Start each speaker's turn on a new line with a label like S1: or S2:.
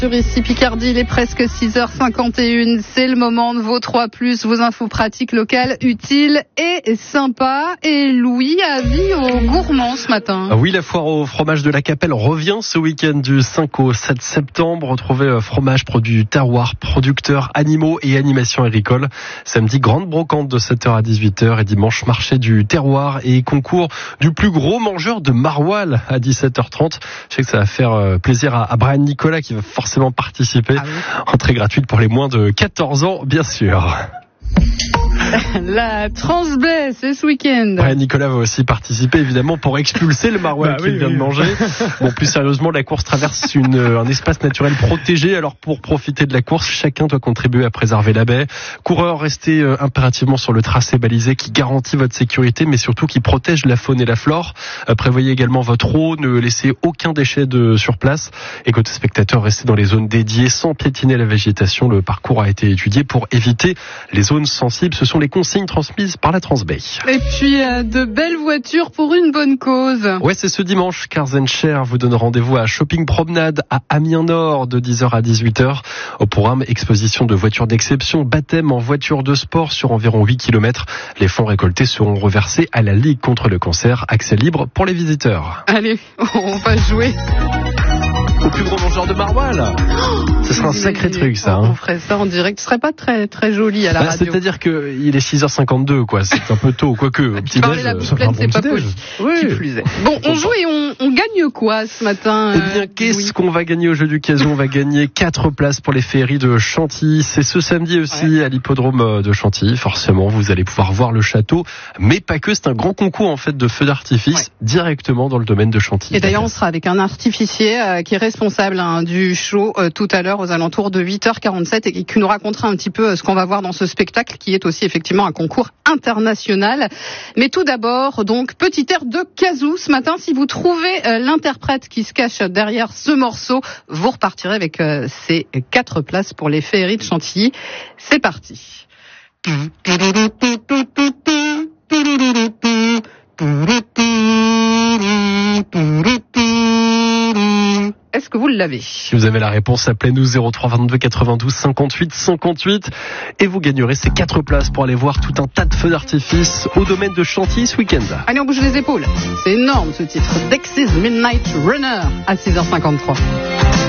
S1: Ici Picardie, il est presque 6h51. C'est le moment de vos 3+, vos infos pratiques locales, utiles et sympas. Et Louis a avis aux gourmands ce matin.
S2: Ah oui, la foire au fromage de la Capelle revient ce week-end du 5 au 7 septembre. Retrouvez fromage, produits terroir, producteurs, animaux et animations agricoles. Samedi, grande brocante de 7h à 18h et dimanche, marché du terroir et concours du plus gros mangeur de maroilles à 17h30. Je sais que ça va faire plaisir à Brian Nicolas qui va forcément participer. Ah oui. Entrée gratuite pour les moins de 14 ans, bien sûr.
S1: La Transbaie, c'est ce week-end.
S2: Ouais, Nicolas va aussi participer évidemment pour expulser le maroilles qu'il vient de manger. Bon, plus sérieusement, la course traverse un espace naturel protégé. Alors pour profiter de la course, chacun doit contribuer à préserver la baie. Coureurs, restez impérativement sur le tracé balisé qui garantit votre sécurité, mais surtout qui protège la faune et la flore. Prévoyez également votre eau, ne laissez aucun déchet sur place. Et côté spectateurs, restez dans les zones dédiées sans piétiner la végétation. Le parcours a été étudié pour éviter les zones sensibles. Ce sont les consignes transmises par la Transbaie.
S1: Et puis de belles voitures pour une bonne cause.
S2: Ouais, c'est ce dimanche. Cars & Share vous donne rendez-vous à Shopping Promenade à Amiens Nord de 10h à 18h. Au programme, exposition de voitures d'exception, baptême en voiture de sport sur environ 8 km. Les fonds récoltés seront reversés à la Ligue contre le cancer. Accès libre pour les visiteurs.
S1: Allez, on va jouer
S2: au plus gros mangeur de maroilles. Ce serait un sacré truc, ça.
S1: On ferait ça en direct. Ce serait pas très très joli à la radio.
S2: C'est-à-dire que il est 6h52, quoi. C'est un peu tôt, quoique. Au petit déj,
S1: la bouche pleine, c'est pas possible. Oui. Bon, on joue et on gagne quoi ce matin?
S2: Eh bien, qu'est-ce qu'on va gagner au jeu du Casou? On va gagner 4 places pour les féeries de Chantilly. C'est ce samedi aussi à l'hippodrome de Chantilly. Forcément, vous allez pouvoir voir le château, mais pas que. C'est un grand concours en fait de feux d'artifice directement dans le domaine de Chantilly.
S1: Et d'ailleurs, on sera avec un artificier qui est responsable du show tout à l'heure aux alentours de 8h47 et qui nous racontera un petit peu ce qu'on va voir dans ce spectacle qui est aussi effectivement un concours international. Mais tout d'abord, donc, petit air de Casou ce matin. Si vous trouvez l'interprète qui se cache derrière ce morceau, vous repartirez avec ces 4 places pour les féeries de Chantilly. C'est parti. Est-ce que vous l'avez?
S2: Si vous avez la réponse, appelez-nous 03 22 92 58 58 et vous gagnerez ces 4 places pour aller voir tout un tas de feux d'artifice au domaine de Chantilly ce week-end.
S1: Allez, on bouge les épaules. C'est énorme ce titre. Dexys Midnight Runner à 6h53.